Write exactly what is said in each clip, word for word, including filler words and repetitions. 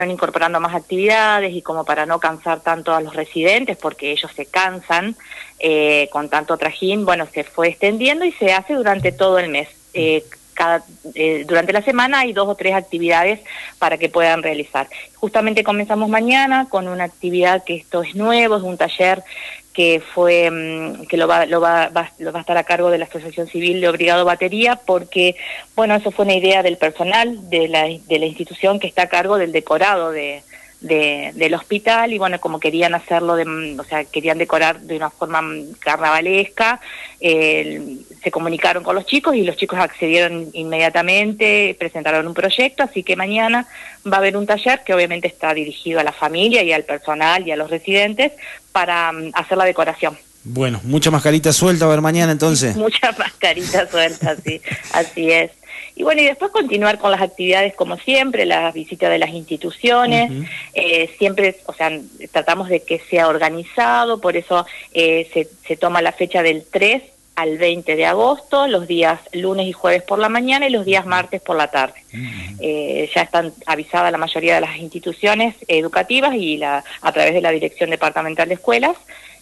incorporando más actividades y como para no cansar tanto a los residentes, porque ellos se cansan eh, con tanto trajín, bueno, se fue extendiendo y se hace durante todo el mes. Eh, cada, eh, durante la semana hay dos o tres actividades para que puedan realizar. Justamente comenzamos mañana con una actividad que esto es nuevo, es un taller que fue que lo va, lo va, va, lo va a estar a cargo de la Asociación Civil de Brigado Batería, porque, bueno, eso fue una idea del personal de la, de la institución que está a cargo del decorado de, de, del hospital, y bueno, como querían hacerlo, de, o sea, querían decorar de una forma carnavalesca, eh, se comunicaron con los chicos y los chicos accedieron inmediatamente, presentaron un proyecto, así que mañana va a haber un taller que obviamente está dirigido a la familia y al personal y a los residentes para um, hacer la decoración. Bueno, mucha mascarita suelta a ver mañana entonces. Mucha mascarita suelta, sí, así es. Y bueno, y después continuar con las actividades como siempre, las visitas de las instituciones, uh-huh. eh, siempre, o sea, tratamos de que sea organizado, por eso eh, se, se toma la fecha del tres al veinte de agosto, los días lunes y jueves por la mañana y los días martes por la tarde. Uh-huh. eh, ya están avisadas la mayoría de las instituciones educativas y la, a través de la Dirección Departamental de Escuelas,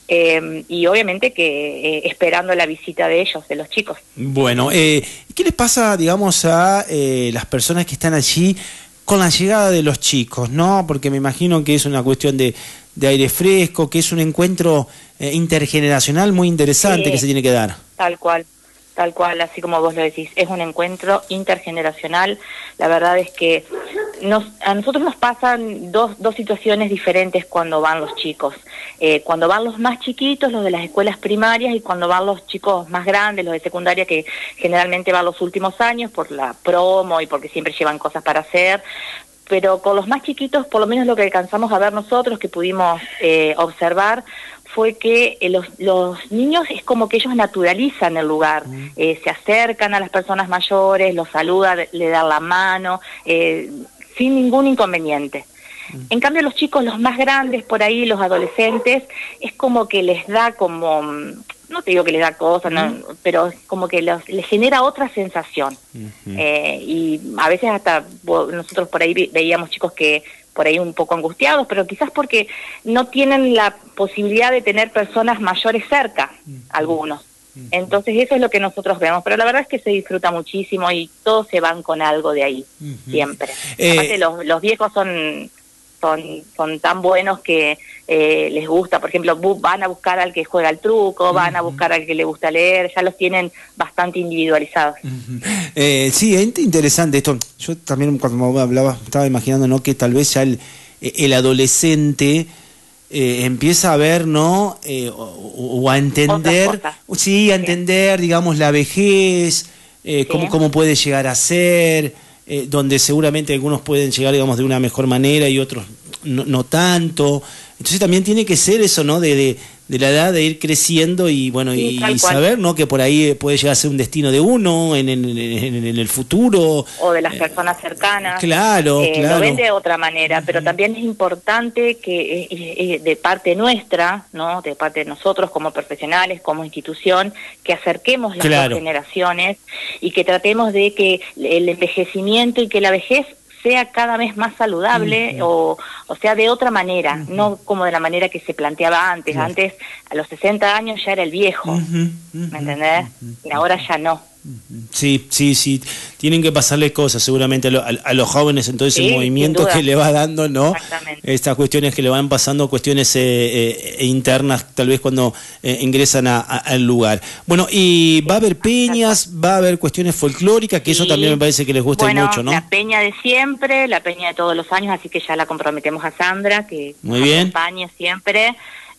Eh, y obviamente que eh, esperando la visita de ellos, de los chicos. Bueno, eh, ¿qué les pasa, digamos, a eh, las personas que están allí con la llegada de los chicos, no? Porque me imagino que es una cuestión de, de aire fresco, que es un encuentro eh, intergeneracional muy interesante sí, que se tiene que dar. Tal cual, tal cual, así como vos lo decís, es un encuentro intergeneracional. La verdad es que nos, a nosotros nos pasan dos, dos situaciones diferentes cuando van los chicos. Eh, cuando van los más chiquitos, los de las escuelas primarias, y cuando van los chicos más grandes, los de secundaria, que generalmente van los últimos años por la promo y porque siempre llevan cosas para hacer. Pero con los más chiquitos, por lo menos lo que alcanzamos a ver nosotros, que pudimos eh, observar, fue que eh, los, los niños es como que ellos naturalizan el lugar, mm. eh, se acercan a las personas mayores, los saludan, le dan la mano, eh, sin ningún inconveniente. Mm. En cambio los chicos, los más grandes por ahí, los adolescentes, es como que les da como, no te digo que les da cosas, mm. no, pero es como que los, les genera otra sensación. Mm-hmm. eh, y a veces hasta nosotros por ahí veíamos chicos que por ahí un poco angustiados, pero quizás porque no tienen la posibilidad de tener personas mayores cerca, mm. algunos. Entonces eso es lo que nosotros vemos, pero la verdad es que se disfruta muchísimo y todos se van con algo de ahí, uh-huh. siempre. Eh, Aparte los, los viejos son, son, son tan buenos que eh, les gusta, por ejemplo, bu- van a buscar al que juega al truco, uh-huh. van a buscar al que le gusta leer, ya los tienen bastante individualizados. Uh-huh. eh, sí, es interesante esto. Yo también cuando hablaba estaba imaginando, ¿no?, que tal vez ya el, el adolescente Eh, empieza a ver, ¿no? Eh, o, o a entender, sí, a entender, digamos, la vejez, eh, sí. cómo, cómo puede llegar a ser, eh, donde seguramente algunos pueden llegar, digamos, de una mejor manera y otros no, no tanto. Entonces también tiene que ser eso, ¿no? De, de, de la edad de ir creciendo y, bueno, sí, y, y saber, ¿no?, que por ahí puede llegar a ser un destino de uno en, en, en, en el futuro. O de las personas cercanas. Claro, eh, claro. Lo ven de otra manera, uh-huh. pero también es importante que eh, eh, de parte nuestra, ¿no?, de parte de nosotros como profesionales, como institución, que acerquemos las claro. dos generaciones y que tratemos de que el envejecimiento y que la vejez sea cada vez más saludable, uh-huh. o, o sea, de otra manera, uh-huh. no como de la manera que se planteaba antes. Uh-huh. Antes, a los sesenta años ya era el viejo, uh-huh. Uh-huh. ¿me entendés? Uh-huh. Y ahora ya no. Sí, sí, sí, tienen que pasarle cosas seguramente a, lo, a, a los jóvenes, entonces sí, el movimiento que le va dando, ¿no? Estas cuestiones que le van pasando, cuestiones eh, eh, internas, tal vez cuando eh, ingresan a, a, al lugar. Bueno, y va a haber peñas, va a haber cuestiones folclóricas, que sí. eso también me parece que les gusta bueno, mucho, ¿no? La peña de siempre, la peña de todos los años, así que ya la comprometemos a Sandra, que Muy bien. acompaña siempre.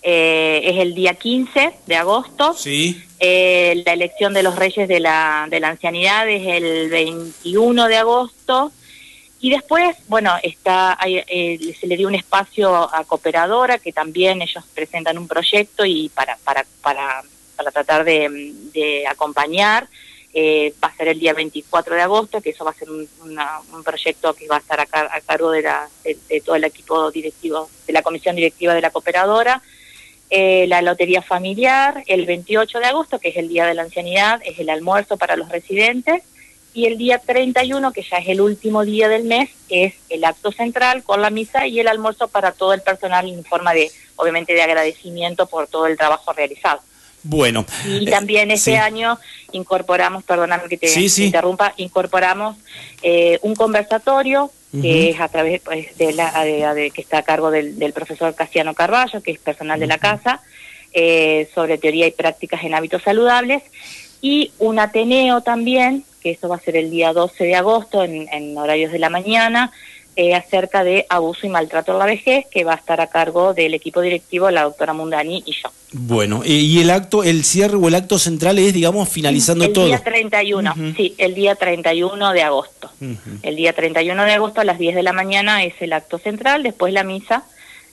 Eh, es el día quince de agosto. Sí. Eh, la elección de los reyes de la, de la ancianidad es el veintiuno de agosto. Y después, bueno, está eh, se le dio un espacio a Cooperadora, que también ellos presentan un proyecto y para para para, para tratar de, de acompañar. Eh, va a ser el día veinticuatro de agosto, que eso va a ser un, una, un proyecto que va a estar a, car a cargo de, la, de, de todo el equipo directivo, de la comisión directiva de la Cooperadora. Eh, la lotería familiar, el veintiocho de agosto, que es el Día de la Ancianidad, es el almuerzo para los residentes, y el día treinta y uno, que ya es el último día del mes, es el acto central con la misa y el almuerzo para todo el personal en forma de, obviamente, de agradecimiento por todo el trabajo realizado. Bueno. Y también eh, este sí. año incorporamos, perdóname que te sí, sí. interrumpa, incorporamos eh, un conversatorio uh-huh. que es a través pues, de la de, de, que está a cargo del, del profesor Casiano Carballo, que es personal uh-huh. de la casa, eh, sobre teoría y prácticas en hábitos saludables, y un Ateneo también, que eso va a ser el día doce de agosto en, en horarios de la mañana, eh, acerca de abuso y maltrato en la vejez, que va a estar a cargo del equipo directivo la doctora Mundani y yo. Bueno, eh, y el acto, el cierre o el acto central es, digamos, finalizando el todo. El día treinta y uno, uh-huh. sí, el día treinta y uno de agosto. Uh-huh. El día treinta y uno de agosto a las diez de la mañana es el acto central, después la misa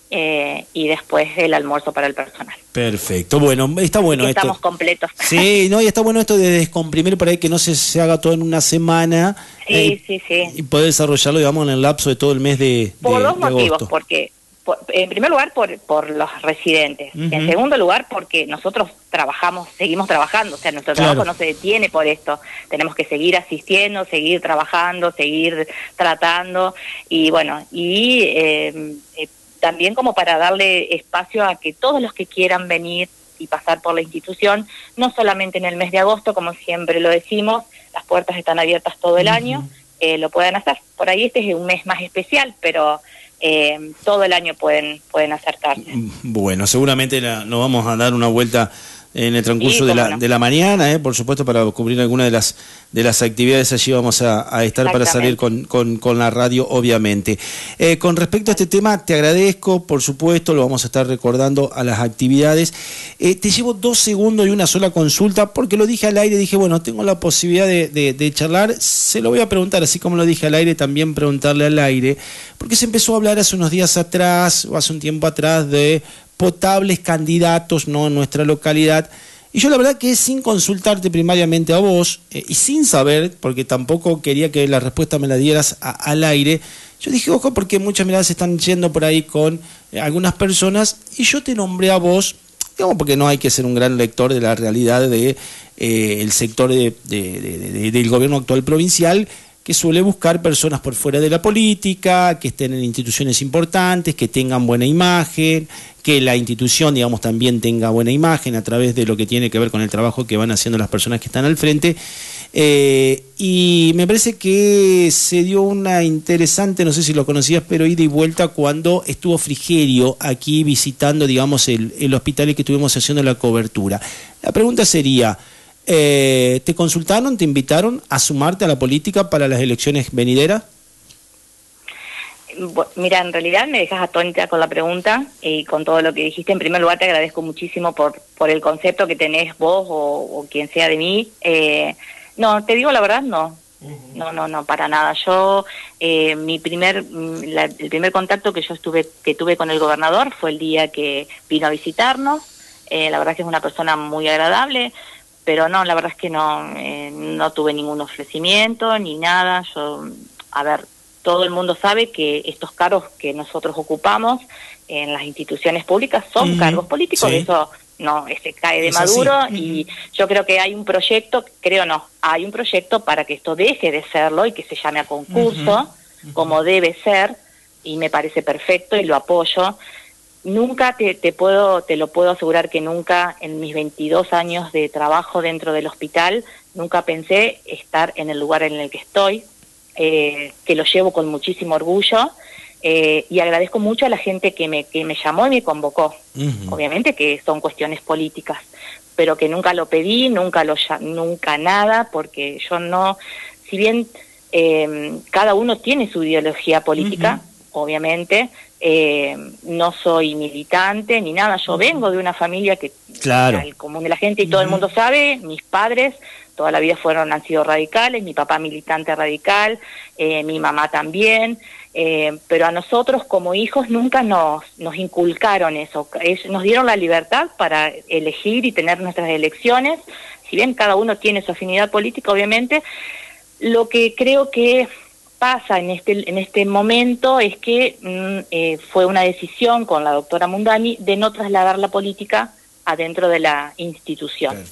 eh, y después el almuerzo para el personal. Perfecto, bueno, está bueno esto. Estamos completos. Sí, no, y está bueno esto de descomprimir por ahí, que no se, se haga todo en una semana. Sí, eh, sí, sí. Y poder desarrollarlo, digamos, en el lapso de todo el mes de, Por de, dos de motivos, agosto. porque por, en primer lugar por, por los residentes, uh-huh. en segundo lugar porque nosotros trabajamos, seguimos trabajando, o sea, nuestro claro. trabajo no se detiene por esto, tenemos que seguir asistiendo, seguir trabajando, seguir tratando, y bueno, y eh, eh, también como para darle espacio a que todos los que quieran venir y pasar por la institución, no solamente en el mes de agosto, como siempre lo decimos, las puertas están abiertas todo el uh-huh. año, eh, lo puedan hacer. Por ahí este es un mes más especial, pero eh, todo el año pueden pueden acercarse. Bueno, seguramente la, nos vamos a dar una vuelta en el transcurso sí, de la no. de la mañana, eh, por supuesto, para cubrir alguna de las de las actividades. Allí vamos a, a estar para salir con, con, con la radio, obviamente. Eh, con respecto a este tema, te agradezco, por supuesto, lo vamos a estar recordando a las actividades. Eh, te llevo dos segundos y una sola consulta, porque lo dije al aire, dije, bueno, tengo la posibilidad de, de, de charlar, se lo voy a preguntar, así como lo dije al aire, también preguntarle al aire, porque se empezó a hablar hace unos días atrás, o hace un tiempo atrás, de potables candidatos, ¿no?, en nuestra localidad. Y yo la verdad que sin consultarte primariamente a vos, eh, y sin saber, porque tampoco quería que la respuesta me la dieras a, al aire, yo dije, ojo, porque muchas miradas se están yendo por ahí con eh, algunas personas, y yo te nombré a vos, digamos, porque no hay que ser un gran lector de la realidad de eh, el sector de, de, de, de, del gobierno actual provincial, que suele buscar personas por fuera de la política, que estén en instituciones importantes, que tengan buena imagen, que la institución, digamos, también tenga buena imagen a través de lo que tiene que ver con el trabajo que van haciendo las personas que están al frente. Eh, y me parece que se dio una interesante, no sé si lo conocías, pero ida y vuelta cuando estuvo Frigerio aquí visitando, digamos, el, el hospital y que estuvimos haciendo la cobertura. La pregunta sería, Eh, ¿te consultaron, te invitaron a sumarte a la política para las elecciones venideras? Mira, en realidad me dejas atónita con la pregunta y con todo lo que dijiste. En primer lugar, te agradezco muchísimo por por el concepto que tenés vos o, o quien sea de mí. Eh, no, te digo la verdad, no. No, no, no, para nada. Yo, eh, mi primer, la, el primer contacto que yo estuve, que tuve con el gobernador fue el día que vino a visitarnos. Eh, la verdad es que es una persona muy agradable. Pero no, la verdad es que no, eh, no tuve ningún ofrecimiento ni nada. Yo, a ver, todo el mundo sabe que estos cargos que nosotros ocupamos en las instituciones públicas son uh-huh. cargos políticos, sí. Eso no se cae de es maduro uh-huh. y yo creo que hay un proyecto, creo no, hay un proyecto para que esto deje de serlo y que se llame a concurso, uh-huh. como debe ser, y me parece perfecto y lo apoyo. Nunca te, te puedo te lo puedo asegurar que nunca en mis veintidós años de trabajo dentro del hospital nunca pensé estar en el lugar en el que estoy, eh, que lo llevo con muchísimo orgullo eh, y agradezco mucho a la gente que me que me llamó y me convocó. Uh-huh. Obviamente que son cuestiones políticas, pero que nunca lo pedí, nunca lo nunca nada, porque yo no, si bien eh, cada uno tiene su ideología política, uh-huh. obviamente. Eh, no soy militante ni nada, yo vengo de una familia que claro. el común de la gente y todo uh-huh. el mundo sabe, mis padres toda la vida fueron han sido radicales, mi papá militante radical, eh, mi mamá también, eh, pero a nosotros como hijos nunca nos nos inculcaron eso, es, nos dieron la libertad para elegir y tener nuestras elecciones, si bien cada uno tiene su afinidad política, obviamente, lo que creo que pasa en este en este momento es que mm, eh, fue una decisión con la doctora Mundani de no trasladar la política adentro de la institución. Perfecto.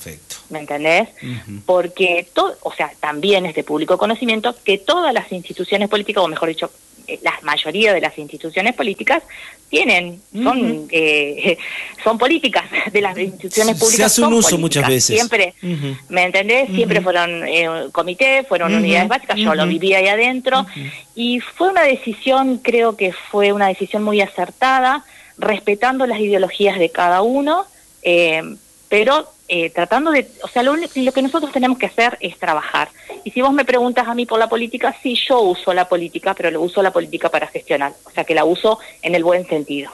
¿me entendés? Uh-huh. Porque, todo, o sea, también es de público conocimiento que todas las instituciones políticas, o mejor dicho, la mayoría de las instituciones políticas tienen, son uh-huh. eh, son políticas de las instituciones públicas. Se hace un son uso políticas. Muchas veces. Siempre, uh-huh. ¿me entendés? Uh-huh. Siempre fueron eh, comités, fueron uh-huh. unidades básicas, yo uh-huh. lo viví ahí adentro, uh-huh. y fue una decisión, creo que fue una decisión muy acertada, respetando las ideologías de cada uno, eh, pero eh, tratando de, o sea, lo, lo que nosotros tenemos que hacer es trabajar. Y si vos me preguntas a mí por la política, sí, yo uso la política, pero lo uso la política para gestionar, o sea, que la uso en el buen sentido.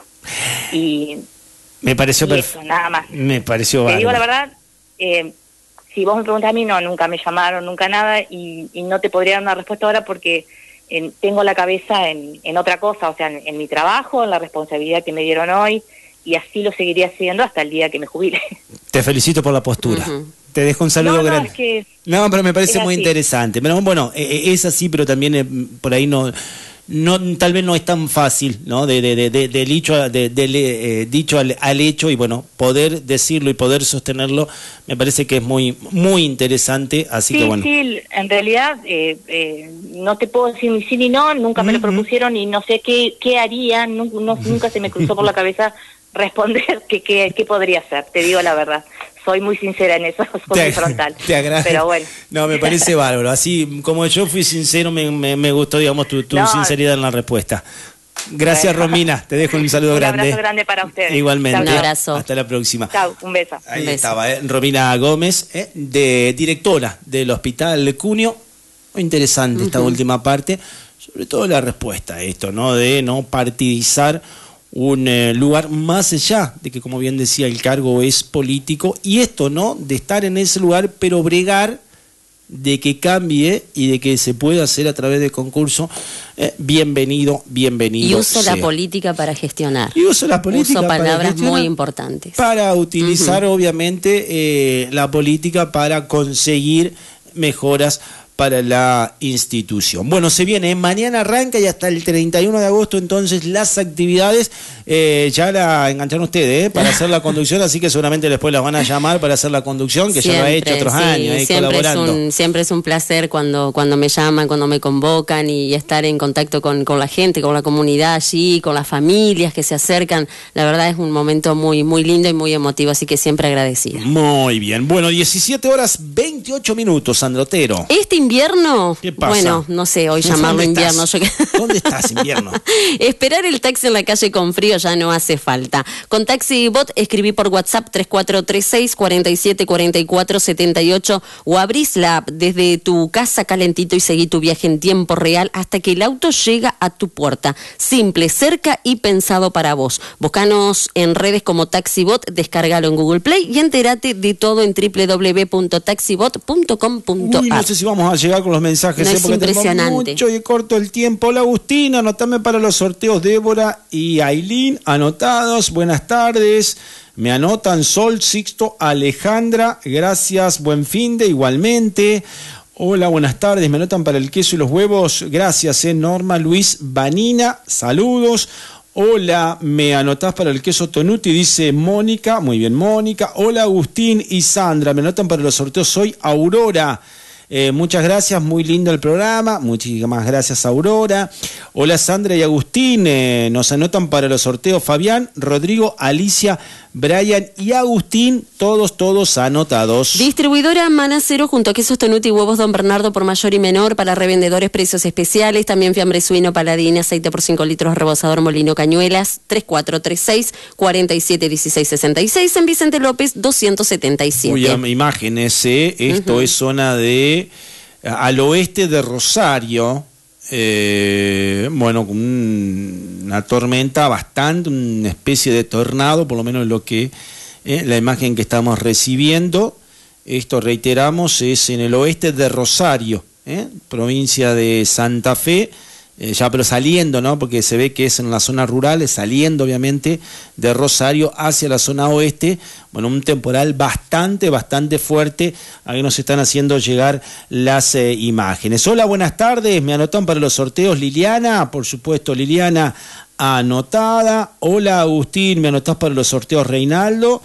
Y me pareció perfecto, nada más. Me pareció Te digo la verdad, eh, si vos me preguntas a mí, no, nunca me llamaron, nunca nada, y, y no te podría dar una respuesta ahora porque en, tengo la cabeza en, en otra cosa, o sea, en, en mi trabajo, en la responsabilidad que me dieron hoy, y así lo seguiría haciendo hasta el día que me jubile. Te felicito por la postura. Uh-huh. Te dejo un saludo no, no, grande. Es que no, pero me parece muy así. interesante. Pero bueno, es así, pero también eh, por ahí no, no, tal vez no es tan fácil, ¿no? De, de, de, de, de dicho, de, de, eh, dicho al, al hecho, y bueno, poder decirlo y poder sostenerlo, me parece que es muy, muy interesante. Así sí, que bueno. Sí, en realidad eh, eh, no te puedo decir ni sí ni no, nunca me uh-huh. lo propusieron y no sé qué, qué haría, no, no, nunca se me cruzó por la cabeza responder qué que, que podría hacer, te digo la verdad. Soy muy sincera en eso, soy te, muy frontal. Te agradezco. Pero bueno. No, me parece bárbaro. Así como yo fui sincero, me, me, me gustó, digamos, tu, tu no, sinceridad en la respuesta. Gracias, bueno. Romina. Te dejo un saludo un grande. Un abrazo grande para ustedes. Igualmente. Chau, un abrazo. Hasta la próxima. Chao, un beso. Ahí un beso. estaba, ¿eh? Romina Gómez, ¿eh? de directora del Hospital Cunio. Muy interesante uh-huh. esta última parte. Sobre todo la respuesta a esto, ¿no? De no partidizar un eh, lugar más allá de que, como bien decía, el cargo es político, y esto, ¿no? De estar en ese lugar, pero bregar de que cambie y de que se pueda hacer a través de concurso. Eh, bienvenido, bienvenido. Y uso sea. la política para gestionar. Y uso la política uso palabras para muy importantes. Para utilizar, uh-huh. obviamente, eh, la política para conseguir mejoras para la institución. Bueno, se viene, mañana arranca y hasta el treinta y uno de agosto, entonces las actividades eh, ya la engancharon ustedes eh, para hacer la conducción, así que seguramente después las van a llamar para hacer la conducción, que siempre, ya lo ha hecho otros sí, años, eh, siempre colaborando. Es un, siempre es un placer cuando, cuando me llaman, cuando me convocan y estar en contacto con, con la gente, con la comunidad allí, con las familias que se acercan. La verdad es un momento muy, muy lindo y muy emotivo, así que siempre agradecida. Muy bien. Bueno, diecisiete horas veintiocho minutos, Sandra Otero. Este invierno, ¿qué pasa? Bueno, no sé, hoy llamarlo invierno. Yo... ¿Dónde estás, invierno? Esperar el taxi en la calle con frío ya no hace falta. Con TaxiBot escribí por WhatsApp tres cuatro tres seis, cuatro siete cuatro cuatro, siete ocho o abrís la app desde tu casa calentito y seguí tu viaje en tiempo real hasta que el auto llega a tu puerta. Simple, cerca y pensado para vos. Búscanos en redes como TaxiBot, descárgalo en Google Play y entérate de todo en doble u doble u doble u punto taxibot punto com punto a r. Uy, no sé si vamos a llegar con los mensajes, no eh, es porque impresionante. Mucho y corto el tiempo. Hola Agustín, anotame para los sorteos Débora y Ailín, anotados. Buenas tardes. Me anotan Sol, Sixto, Alejandra, gracias, buen fin de igualmente. Hola, buenas tardes, me anotan para el queso y los huevos, gracias, eh, Norma, Luis, Vanina, saludos. Hola, me anotás para el queso Tonuti, dice Mónica, muy bien Mónica. Hola Agustín y Sandra, me anotan para los sorteos, soy Aurora. Eh, muchas gracias, muy lindo el programa, muchísimas gracias Aurora. Hola Sandra y Agustín, eh, nos anotan para los sorteos Fabián, Rodrigo, Alicia, Brian y Agustín, todos, todos anotados. Distribuidora Manacero junto a quesos Tonuti y huevos Don Bernardo por mayor y menor, para revendedores precios especiales, también fiambre suino, paladín, aceite por cinco litros, rebosador Molino Cañuelas, tres cuatro tres seis, cuatro siete uno seis seis seis, en Vicente López doscientos setenta y siete. Uy, imágenes, eh. esto uh-huh. es zona de, al oeste de Rosario. Eh, bueno, una tormenta bastante, una especie de tornado, por lo menos lo que eh, la imagen que estamos recibiendo. Esto, reiteramos, es en el oeste de Rosario, eh, provincia de Santa Fe. Eh, ya pero saliendo, ¿no? Porque se ve que es en la zona rural, saliendo obviamente de Rosario hacia la zona oeste. Bueno, un temporal bastante, bastante fuerte. Ahí nos están haciendo llegar las eh, imágenes. Hola, buenas tardes, me anotan para los sorteos Liliana, por supuesto Liliana anotada. Hola Agustín, me anotás para los sorteos Reinaldo.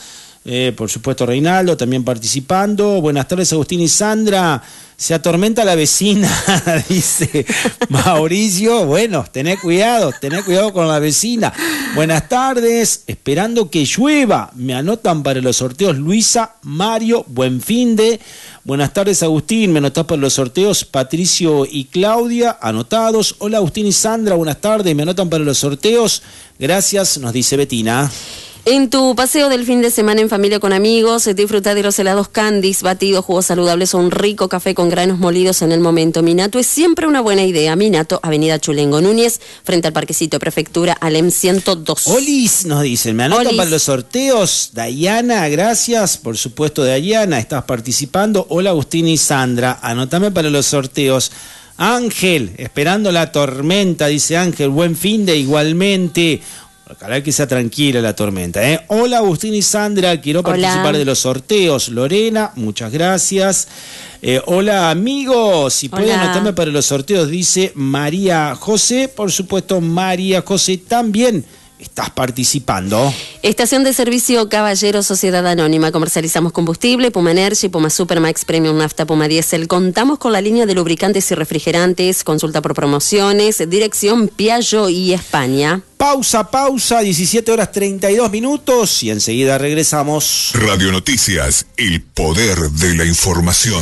Eh, por supuesto Reinaldo también participando. Buenas tardes Agustín y Sandra. Se atormenta la vecina, dice Mauricio. Bueno, tené cuidado, tené cuidado con la vecina. Buenas tardes, esperando que llueva. Me anotan para los sorteos Luisa, Mario, buen finde. Buenas tardes Agustín, me anotás para los sorteos Patricio y Claudia, anotados. Hola Agustín y Sandra, buenas tardes, me anotan para los sorteos. Gracias, nos dice Betina. En tu paseo del fin de semana en familia con amigos, disfruta de los helados Candies, batidos, jugos saludables o un rico café con granos molidos en el momento. Minato es siempre una buena idea. Minato, Avenida Chulengo Núñez, frente al Parquecito de Prefectura, Alem ciento dos. Olis, nos dicen, me anotan Olis. Para los sorteos. Dayana, gracias, por supuesto Dayana, estás participando. Hola Agustín y Sandra, anótame para los sorteos. Ángel, esperando la tormenta, dice Ángel, buen fin de igualmente. Ojalá que sea tranquila la tormenta, ¿eh? Hola Agustín y Sandra, quiero hola. Participar de los sorteos. Lorena, muchas gracias. Eh, hola amigos, si hola. Pueden anotarme para los sorteos, dice María José. Por supuesto, María José también estás participando. Estación de servicio Caballero Sociedad Anónima. Comercializamos combustible, Puma Energy, Puma Supermax, Premium Nafta, Puma Diesel. Contamos con la línea de lubricantes y refrigerantes. Consulta por promociones. Dirección Piaggio y España. Pausa, pausa, diecisiete horas treinta y dos minutos y enseguida regresamos. Radio Noticias, el poder de la información.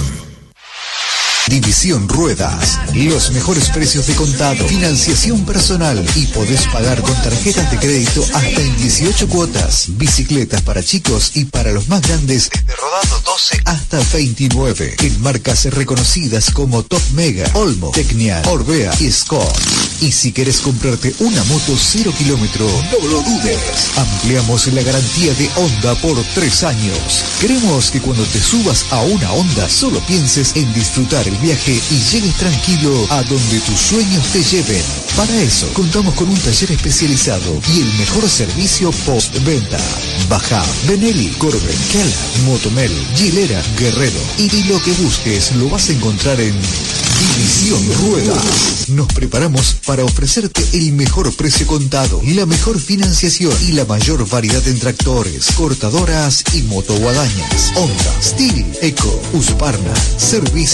División Ruedas, los mejores precios de contado, financiación personal y podés pagar con tarjetas de crédito hasta en dieciocho cuotas. Bicicletas para chicos y para los más grandes desde rodado doce hasta veintinueve. En marcas reconocidas como Top Mega, Olmo, Tecnial, Orbea y Scott. Y si querés comprarte una moto cero kilómetro, no lo dudes. Ampliamos la garantía de Honda por tres años. Queremos que cuando te subas a una Honda solo pienses en disfrutar el viaje y llegues tranquilo a donde tus sueños te lleven. Para eso, contamos con un taller especializado y el mejor servicio postventa. Baja Benelli, Corben, Keller, Motomel, Gilera, Guerrero. Y, y lo que busques lo vas a encontrar en División Ruedas. Nos preparamos para ofrecerte el mejor precio contado, la mejor financiación y la mayor variedad en tractores, cortadoras y motoguadañas. Honda, Steel, Eco, Husqvarna, Servicio